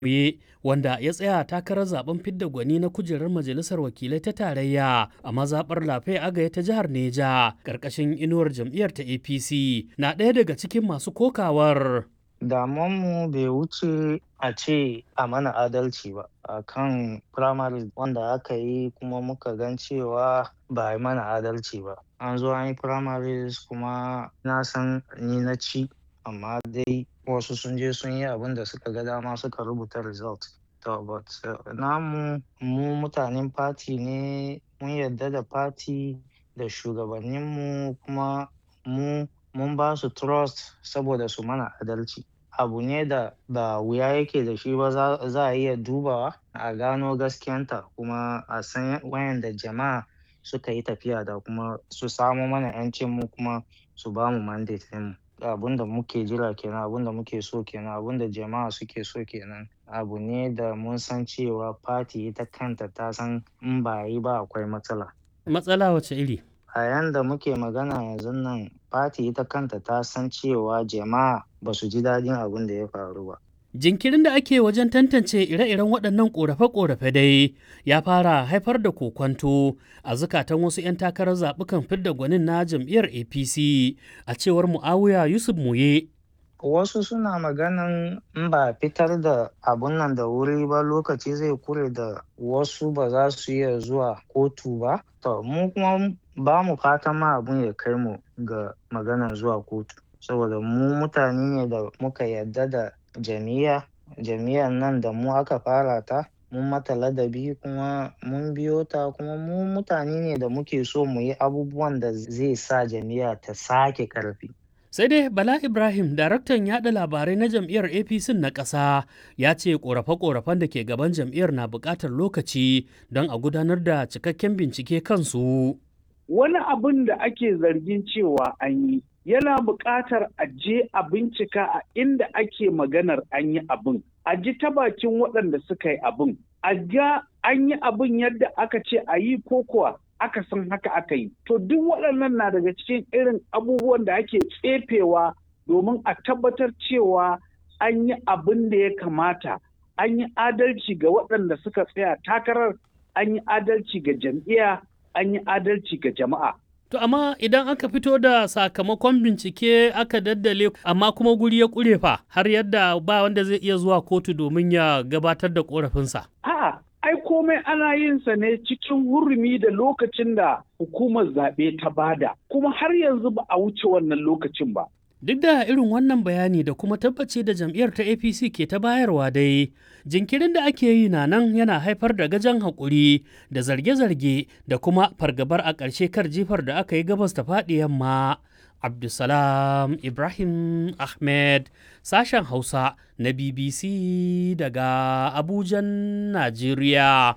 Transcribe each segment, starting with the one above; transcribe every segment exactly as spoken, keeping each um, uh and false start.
Muye wanda ya tsaya takarar zaben fidda gwani na kujerar majalisar wakilai ta tarayya a mazaɓar Lafe Agaya ta jihar Neja ƙarƙashin inuwar jam'iyyar ta A P C na ɗaya daga cikin masu kokawar. Damuwanmu bai wuce a ce a mana adalci ba a kan firamare wanda aka yi kuma muka gan cewa ba a yi mana adalci ba. An zo an yi primaries kuma na san ni na ci amma dai wasu sun je sun yi abin da suka ga dama suka rubuta result. To but uh, namu mu mutanen party ne mun yarda da party da shugabanninmu kuma mu mun ba su trust saboda su mana adalci. Abu ne da ba wuya yake da shi ba za a iya dubawa a gano gaskiyanta kuma a san wayanda jama'a suka yi tafiya da kuma su samo mana 'yancin mu kuma su ba mu mandate ɗinmu. Abun da muke jira kenan, abun da muke so kenan, abun da jama'a suke so kenan. Abu ne da mun san cewa party ita kanta ta san in ba yi ba akwai matsala. Matsala wace iri? A yanda muke magana yanzu nan party ita kanta ta san cewa jama'a ba su ji daɗin abin da ya faru ba. Jinkirin da ake wajen tantance ire-iren waɗannan ƙorafe-ƙorafe dai ya fara haifar da kokwanto a zukatan wasu 'yan takarar zaɓukan fidda gwanin na jam'iyyar A P C a cewar Mu'awiya Yusuf Muye. Wasu suna maganan in ba fitar da abun nan da wuri ba lokaci zai kure da wasu ba za su iya zuwa kotu ba. To mu kuma ba mu fatan ma abun ya kai mu ga maganar zuwa kotu. Saboda mu mutane ne da muka yarda da jami'a jami'an nan da mu aka fara ta mun mata ladabi kuma mun biyo ta kuma mu mutane ne da muke so mu yi abubuwan da zai sa jami'a ta sake karfi. Sai dai Bala Ibrahim, daraktan yaɗa labarai na jam'iyyar A P C na ƙasa, ya ce ƙorafe-ƙorafen da ke gaban jam'iyyar na buƙatar lokaci don a gudanar da cikakken bincike kansu. Wani abin da ake zargin cewa an yi yana buƙatar a je a bincika a inda ake maganar an yi abin, a ji ta bakin waɗanda suka yi abin, a ga an yi abin yadda aka ce a yi ko kuwa aka san haka aka yi. To duk waɗannan na daga cikin irin abubuwan da ake tsefewa domin a tabbatar cewa an yi abin da ya kamata, an yi adalci ga waɗanda suka tsaya takarar, an yi adalci ga jam'iyya, an yi adalci ga jama'a. To amma idan aka fito da sakamakon bincike aka daddale amma kuma guri ya ƙure fa har yadda ba wanda zai iya zuwa kotu domin ya gabatar da ƙorafinsa. A'a, ai komai ana yin sa ne cikin hurumi da lokacin da hukumar zaɓe ta bada, kuma har yanzu ba a wuce wannan lokacin ba. Duk da irin wannan bayani da kuma tabbaci da jam'iyyar ta A P C ke ta bayarwa dai, jinkirin da ake yi na nan yana haifar da gajan haƙuri da zarge-zarge da kuma fargabar a ƙarshe kar jifar da aka yi gabas ta faɗi yamma. Abdulsalam Ibrahim Ahmed, sashen Hausa na B B C daga Abujan, Najeriya.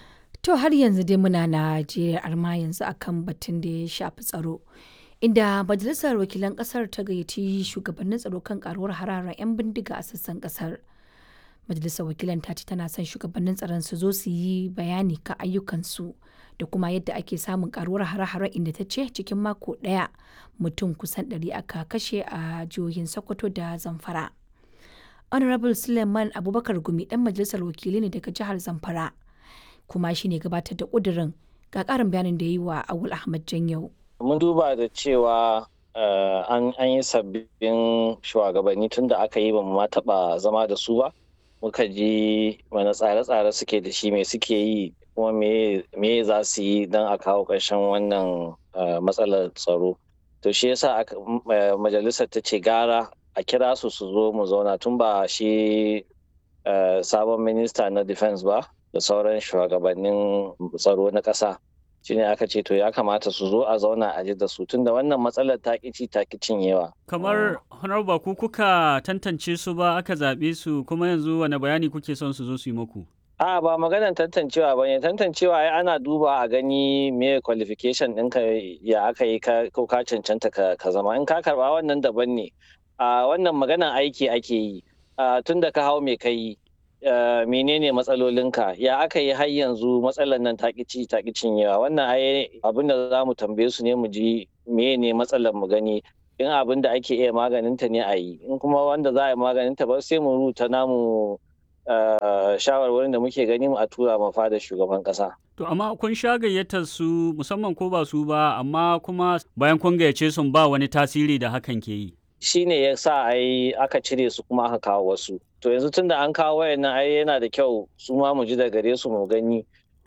To har yanzu dai muna Najeriya arma yanzu akan batun da ya shafi tsaro. Inda Majalisar Wakilan Ƙasar ta gayyaci shugabannin tsaro kan karuwar hararar 'yan bindiga a sassan ƙasar. Majalisar Wakilan ta ce tana son shugabannin tsaron su zo su yi bayani kan ayyukansu da kuma yadda ake samun karuwar hare-hare inda ta ce cikin mako ɗaya mutum kusan ɗari aka kashe a jihohin Sokoto da Zamfara. Honorable Suleiman Abubakar Gumi ɗan Majalisar Wakilai ne daga jihar Zamfara kuma shi ne gabatar da ƙudurin, ga ƙarin bayanin da ya yi wa Awul Ahmad Janyau. Mun duba da cewa uh, an, an yi sabbin shugabanni tun da aka yi ba mu ma taɓa zama da su ba. Muka ji wani tsare-tsare suke da shi mai suke yi kuma me za su yi don a kawo ƙarshen wannan uh, matsalar tsaro. To shi yasa uh, majalisar ta ce gara a kira su su zo mu zauna tun ba shi uh, sabon minista na defense ba da sauran shugabannin tsaro na ƙasa. Shi ne aka ce to ya kamata su zo a zauna a ji da su tunda wannan matsalar ta ƙici ta cinyewa. Kamar honorable ku kuka tantance su ba aka zaɓe su kuma yanzu wani bayani kuke son su zo su yi muku? A ba maganar tantancewa ba ne, tantancewa ai ana duba a gani me qualification ɗinka ya aka yi ko ka cancanta ka zama, in ka karɓa wannan daban ne. A wannan maganar aiki ake yi, tunda ka hau me ka yi. Uh, menene matsalolinka ya aka yi har yanzu matsalar nan takici taki cinyewa, wannan ai abin da za mu tambaye su ne mu ji menene matsalar mu gani in abin da ake iya maganinta ne a yi, in kuma wanda za a yi maganinta ba sai mu rubuta namu shawarwarin da muke gani a tura ma fada shugaban ƙasa. To amma kun sha gayyatar su musamman ko ba su ba, amma kuma bayan kun gayyace sun ba wani tasiri da hakan ke yi. Shi ne ya sa ai aka cire su kuma aka kawo wasu. To yanzu tun da an kawo wayannan ai yana da kyau su ma mu ji da gare su mu gani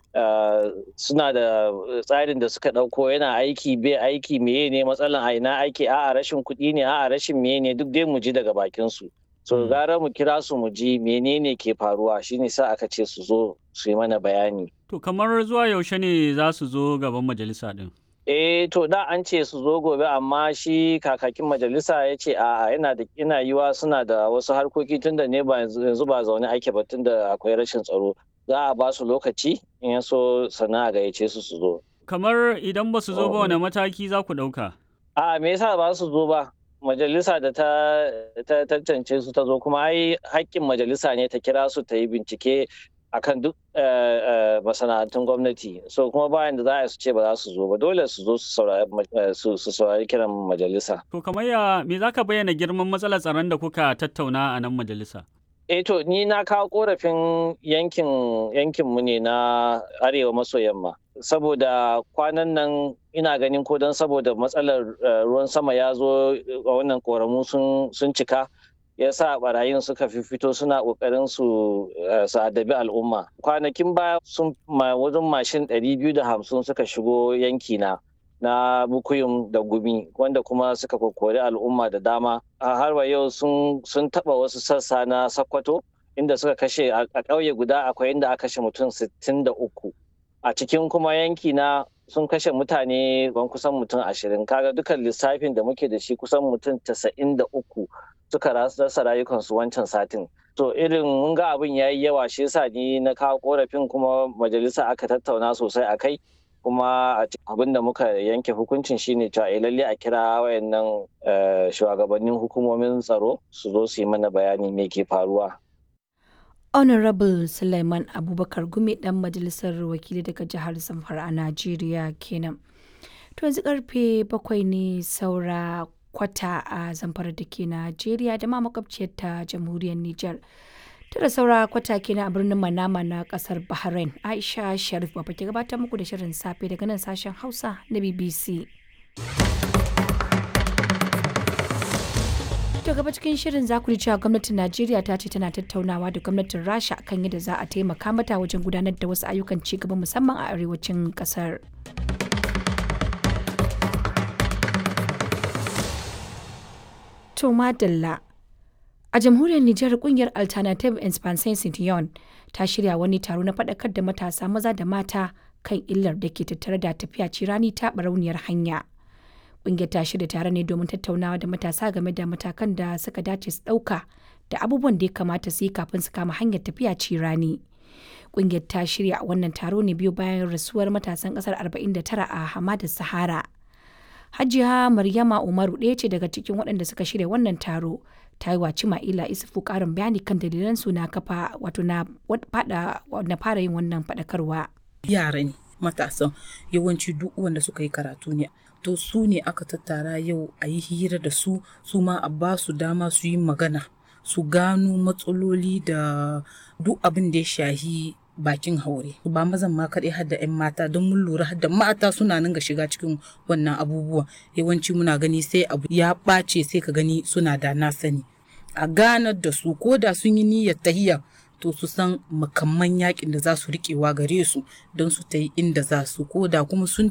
suna da tsarin da suka ɗauko yana aiki bai aiki meye ne matsalan a ina aiki a'a rashin kuɗi ne a'a rashin meye ne duk dai mu ji daga bakin su. So gara mu kira su mu ji menene ke faruwa shine sa aka ce su zo su yi mana bayani. To kamar zuwa yaushe ne za su zo gaban majalisa din? Eh to da an ce su zo gobe amma shi kakakin majalisa ya ce a'a yana da ina yiwa suna da wasu harkoki tunda ne ba yanzu ba zaune ake ba tunda akwai rashin tsaro. Za a ba su lokaci in ya so sana a gayyace su su zo. Kamar idan ba su zo ba wani mataki za ku ɗauka? A'a me yasa ba su zo ba? Majalisa da ta tantance su ta zo kuma ai haƙƙin majalisa ne ta kira su ta yi bincike akan duk masana'antun gwamnati, so kuma bayan da za a su ce ba za su zo ba dole su zo su saurari kiran majalisa. To kamar ya me za ka bayyana girman matsalar tsaron da kuka tattauna a nan majalisa? Eh to ni na kawo korafin yankin yankin mu ne na arewa maso yamma saboda kwanan nan ina ganin ko don saboda matsalar ruwan sama ya zo a wannan koramu sun cika ya sa barayin suka fito suna kokarin su su adabi al'umma. Kwanakin baya sun wajen mashin ɗari biyu da hamsin suka shigo yanki na na Bukuyum da Gumi wanda kuma suka kokori al'umma da dama. A har wa yau sun taba wasu sassa na Sokoto inda suka kashe a ƙauye guda akwai inda aka kashe mutum sittin da uku. A cikin kuma yanki na sun kashe mutane ban kusan mutum ashirin. Kaga dukan lissafin da muke da shi kusan mutum casa'in da uku suka rasa rayukansu wancan satin. To irin mun ga abin ya yi yawa shi yasa ni na kawo korafin kuma majalisa aka tattauna sosai a kai. Kuma abin da muka yanke hukuncin shine cewa eh lalle a kira wayannan shugabannin hukumomin tsaro su zo su yi mana bayani me ke faruwa. Honorable Suleiman Abubakar Gumi dan majalisar wakili daga jihar Zamfara a Najeriya kenan. To yanzu karfe bakwai ne saura kwata a Zamfara da ke Najeriya da ma makwabciyar ta jamhuriyar Nijar. Tara saura kwata kenan a birnin Manama na kasar Bahrain. Aisha Sharif ba ke gabatar muku da shirin safe daga nan sashen Hausa na B B C. To gaba cikin shirin za ku ji cewa gwamnatin Najeriya ta ce tana tattaunawa da gwamnatin Rasha kan yadda za a taimaka mata wajen gudanar da wasu ayyukan ci gaba musamman a arewacin kasar. To madalla. A jamhuriyar Nijar kungiyar Alternative Expansion Citiyon ta shirya wani taro na faɗakar da matasa maza da mata kan illar da ke tattare da tafiya cirani ta barauniyar hanya. Kungiyar ta shirya tare ne domin tattaunawa da matasa game da matakan da suka dace su ɗauka da abubuwan da ya kamata su yi kafin su kama hanyar tafiya cirani. Kungiyar ta shirya wannan taro ne biyu bayan rasuwar matasan ƙasar arba'in da tara a Hamadar Sahara. Hajiya Maryama Umaru ɗaya ce daga cikin waɗanda suka shirya wannan taro. Ta yi wa Cima'ila Isufu ƙarin bayani kan dalilan su na kafa wato na fara yin wannan faɗakarwa. Yara ne matasan yawanci duk wanda suka yi karatu ne. To su ne aka tattara yau a yi hira da su su ma a ba su dama su yi magana su gano matsaloli da duk abin da ya shahi bakin haure ba mazan ma kaɗai har da 'yan mata don mun lura har da mata suna nan ga shiga cikin wannan abubuwa yawanci muna gani sai abu ya ɓace sai ka gani suna da na sani a ganar da su ko da sun yi niyyar tahiya to su san makamman yakin da za su riƙewa gare su don su ta yi inda za su ko da kuma sun